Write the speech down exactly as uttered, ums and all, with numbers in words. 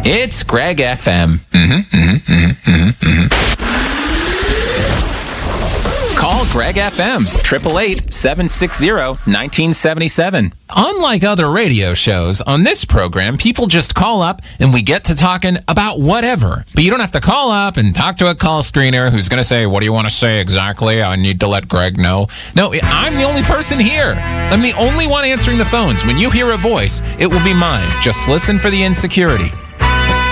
It's Greg F M. Mm-hmm, mm-hmm, mm-hmm, mm-hmm, mm-hmm. Call Greg F M, eight eight eight, seven six zero, one nine seven seven. Unlike other radio shows, on this program, people just call up and we get to talking about whatever. But you don't have to call up and talk to a call screener who's going to say, what do you want to say exactly? I need to let Greg know. No, I'm the only person here. I'm the only one answering the phones. When you hear a voice, it will be mine. Just listen for the insecurity.